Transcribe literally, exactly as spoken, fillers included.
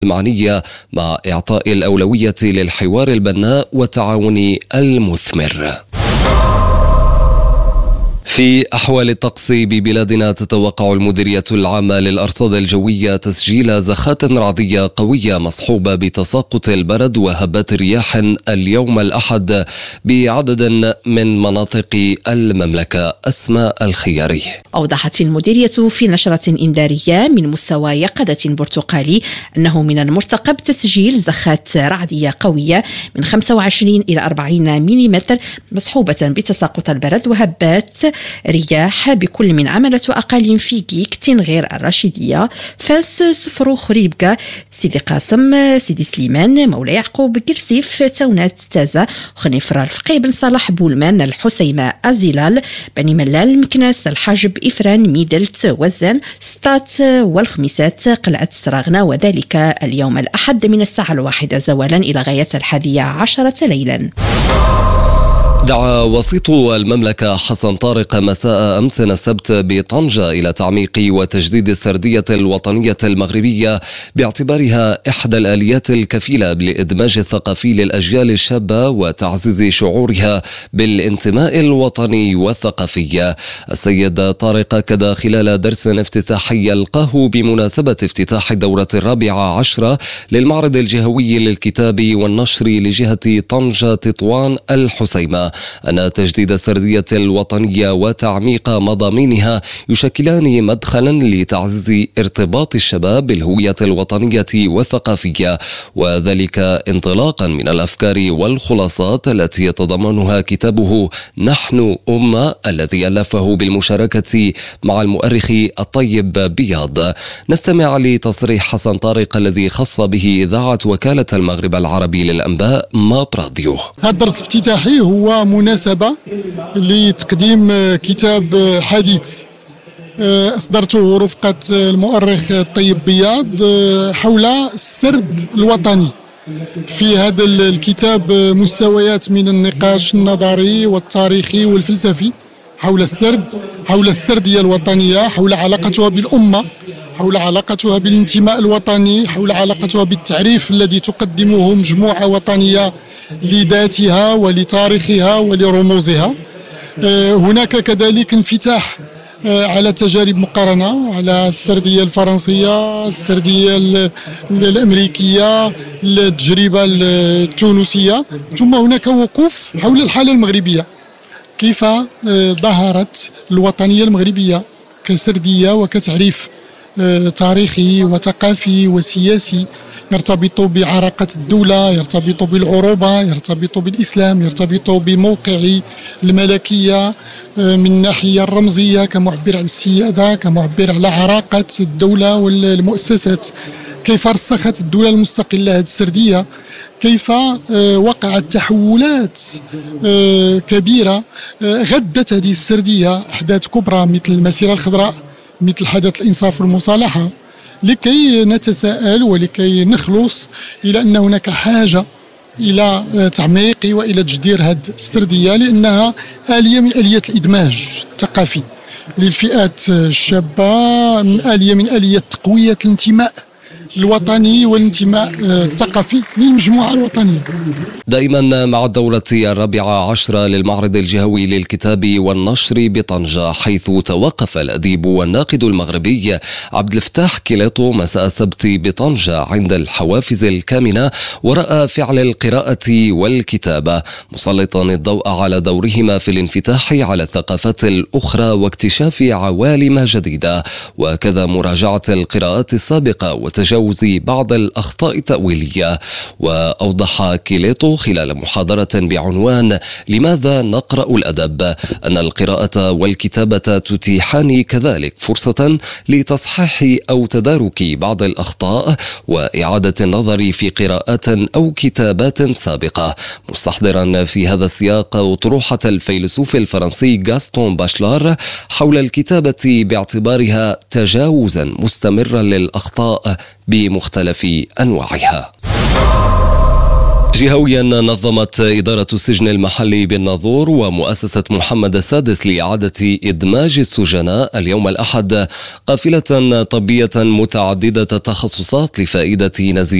المعنية مع إعطاء الأولوية للحوار البناء والتعاون المثمر. في أحوال الطقس ببلادنا، تتوقع المديرية العامة للأرصاد الجوية تسجيل زخات رعدية قوية مصحوبة بتساقط البرد وهبات رياح اليوم الأحد بعدد من مناطق المملكة. أسماء الخياري. أوضحت المديرية في نشرة إنذارية من مستوى يقظة برتقالي أنه من المرتقب تسجيل زخات رعدية قوية من خمسة وعشرين إلى أربعين ملم مصحوبة بتساقط البرد وهبات رياح بكل من عملة وأقاليم فيكيك، تنغير، الرشيدية، فاس، سفرو، خريبكا، سيدي قاسم، سيدي سليمان، مولاي يعقوب، كرسيف، تونات، تازة، خنيفرة، الفقيه بن صالح، بولمان، الحسيمة، أزيلال، بني ملال، مكناس، الحاجب، إفران، ميدلت، وزن، ستات والخميسات، قلعة سراغنا، وذلك اليوم الأحد من الساعة الواحدة زوالا إلى غاية الحادية عشرة ليلا. دعا وسيط المملكة حسن طارق مساء أمس السبت بطنجة إلى تعميق وتجديد السردية الوطنية المغربية باعتبارها إحدى الآليات الكفيلة بالإدماج الثقافي للأجيال الشابة وتعزيز شعورها بالانتماء الوطني والثقافي. السيد طارق أكد خلال درس افتتاحي يلقاه بمناسبة افتتاح الدورة الرابعة عشرة للمعرض الجهوي للكتاب والنشر لجهة طنجة تطوان الحسيمة أن تجديد السردية الوطنية وتعميق مضامينها يشكلان مدخلا لتعزيز ارتباط الشباب بالهوية الوطنية والثقافية، وذلك انطلاقا من الأفكار والخلاصات التي يتضمنها كتابه نحن أمة الذي ألفه بالمشاركة مع المؤرخ الطيب بياض. نستمع لتصريح حسن طارق الذي خص به إذاعة وكالة المغرب العربي للأنباء ماب راديو. هذا الدرس افتتاحي هو مناسبة لتقديم كتاب حديث أصدرته رفقة المؤرخ الطيب بياض حول السرد الوطني. في هذا الكتاب مستويات من النقاش النظري والتاريخي والفلسفي حول السرد، حول السردية الوطنية، حول علاقتها بالأمة، حول علاقتها بالانتماء الوطني، حول علاقتها بالتعريف الذي تقدمه مجموعة وطنية لذاتها ولتاريخها ولرموزها. هناك كذلك انفتاح على تجارب مقارنة على السردية الفرنسية، السردية الأمريكية، التجربة التونسية، ثم هناك وقوف حول الحالة المغربية، كيف ظهرت الوطنية المغربية كسردية وكتعريف تاريخي وثقافي وسياسي يرتبط بعراقة الدولة، يرتبط بالعروبة، يرتبط بالإسلام، يرتبط بموقع الملكية من الناحية الرمزية كمعبر عن السيادة، كمعبر على عراقة الدولة والمؤسسات، كيف رسخت الدولة المستقلة هذه السردية، كيف وقعت تحولات كبيرة غدت هذه السردية أحداث كبرى مثل المسيرة الخضراء، مثل حدث الإنصاف والمصالحة، لكي نتساءل ولكي نخلص إلى أن هناك حاجة إلى تعميق وإلى تجدير هذه السردية، لأنها آلية من آليات الإدماج الثقافي للفئات الشابة، آلية من آليات تقوية الانتماء الوطني والانتماء الثقافي للمجموعة الوطنية. دائما مع الدورة الرابعة عشرة للمعرض الجهوي للكتاب والنشر بطنجة، حيث توقف الأديب والناقد المغربي عبد الفتاح كيليطو مساء السبت بطنجة عند الحوافز الكامنة ورأى فعل القراءة والكتابة، مسلطا الضوء على دورهما في الانفتاح على الثقافات الأخرى واكتشاف عوالم جديدة، وكذا مراجعة القراءات السابقة وتجاوز بعض الأخطاء التأويلية. وأوضح كيليطو خلال محاضرة بعنوان لماذا نقرأ الأدب أن القراءة والكتابة تتيحان كذلك فرصة لتصحيح أو تدارك بعض الأخطاء وإعادة النظر في قراءات أو كتابات سابقة، مستحضرا في هذا السياق أطروحة الفيلسوف الفرنسي غاستون باشلار حول الكتابة باعتبارها تجاوزا مستمرا للأخطاء بمختلف أنواعها. جهويا نظمت إدارة السجن المحلي بالناظور ومؤسسة محمد السادس لإعادة إدماج السجناء اليوم الأحد قافلة طبية متعددة التخصصات لفائدة نزيل